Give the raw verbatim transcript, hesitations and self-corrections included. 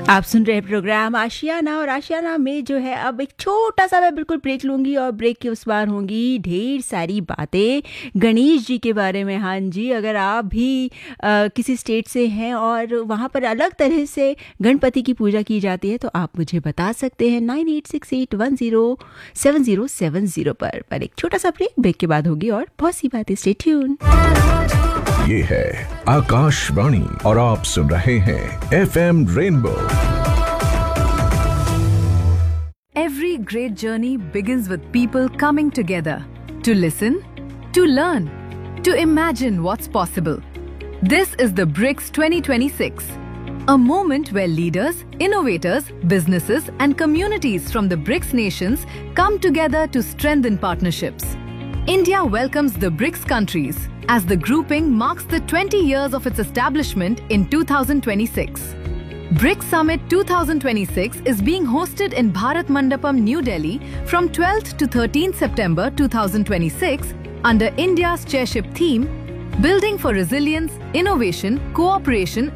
आप सुन रहे हैं प्रोग्राम आशियाना और आशियाना में जो है अब एक छोटा सा मैं बिल्कुल ब्रेक लूंगी और ब्रेक के उस बार होंगी ढेर सारी बातें गणेश जी के बारे में। हाँ जी, अगर आप भी आ, किसी स्टेट से हैं और वहाँ पर अलग तरह से गणपति की पूजा की जाती है तो आप मुझे बता सकते हैं nine eight six eight one zero seven zero seven zero पर पर एक छोटा सा ब्रेक ब्रेक के बाद होगी और बहुत सी बातें। Stay tune. ये है आकाशवाणी और आप सुन रहे हैं F M rainbow. Every great journey begins with people coming together to listen, to learn, to imagine what's possible. This is the BRICS twenty twenty-six, a moment where leaders, innovators, businesses and communities from the BRICS nations come together to strengthen partnerships. India welcomes the BRICS countries as the grouping marks the twenty years of its establishment in two thousand twenty-six. BRICS Summit twenty twenty-six is being hosted in Bharat Mandapam, New Delhi from twelfth to thirteenth September two thousand twenty-six under India's chairship theme Building for Resilience, Innovation, Cooperation